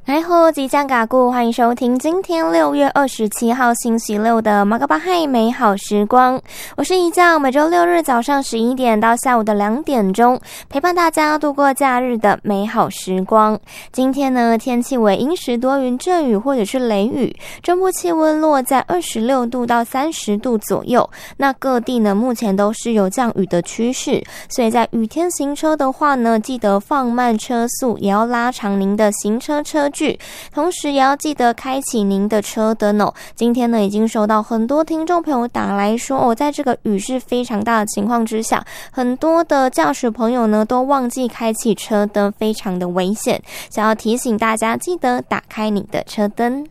来后即将嘎固，欢迎收听今天6月27号星期六的马格巴嗨美好时光，我是怡酱，每周六日早上11点到下午的2点钟，陪伴大家度过假日的美好时光。今天呢，天气为阴时多云阵雨或者是雷雨，中部气温落在26度到30度左右，那各地呢目前都是有降雨的趋势，所以在雨天行车的话呢，记得放慢车速，也要拉长您的行车车距，同时也要记得开启您的车灯哦。今天呢，已经收到很多听众朋友打来说在这个雨势非常大的情况之下，很多的驾驶朋友呢都忘记开启车灯，非常的危险，想要提醒大家记得打开你的车灯。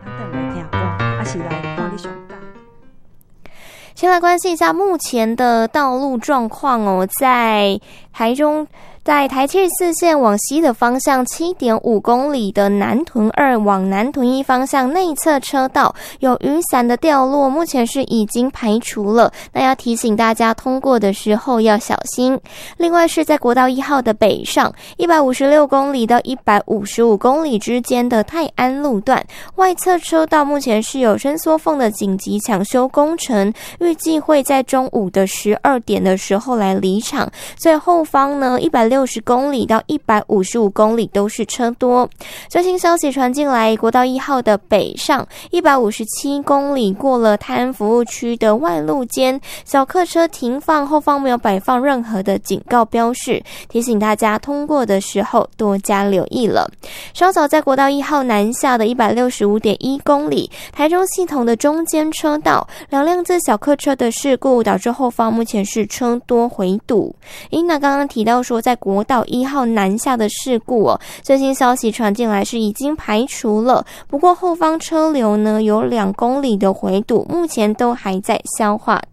先来关心一下目前的道路状况哦，在台74线往西的方向 7.5 公里的南屯2往南屯1方向内侧车道有雨伞的掉落，目前是已经排除了，那要提醒大家通过的时候要小心。另外是在国道1号的北上156公里到155公里之间的泰安路段，外侧车道目前是有伸缩缝的紧急抢修工程，预计会在中午的12点的时候来离场，所以后方呢160公里到155公里都是车多。最新消息传进来，国道1号的北上157公里过了泰安服务区的外路间，小客车停放，后方没有摆放任何的警告标示，提醒大家通过的时候多加留意了。稍早在国道1号南下的165.1公里，台中系统的中间车道2辆自小客车的事故导致后方目前是车多回堵。那刚刚提到说在国道1号南下的事故最新消息传进来是已经排除了，不过后方车流呢有2公里的回堵，目前都还在消化